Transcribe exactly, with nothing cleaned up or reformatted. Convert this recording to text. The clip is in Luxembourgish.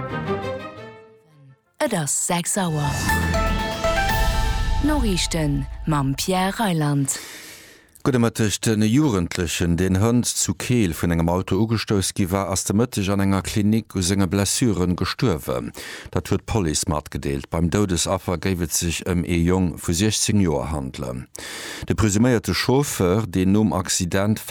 Et ass sechs Auer. Norrichten mam Pierre Reiland. Gudemëttech den Jugendlichen den Hënd zu Keel vun engem Auto ugestoss gi war ass der Mëttech an enger Klinik u senger Blessuren gestuerwe. Dat huet Poli mat gedeelt. Beim Dodesaffer géiwet sich ëm e Jong vu sechzehn Joer handle. De presüméierte Chauffeur, den um Accident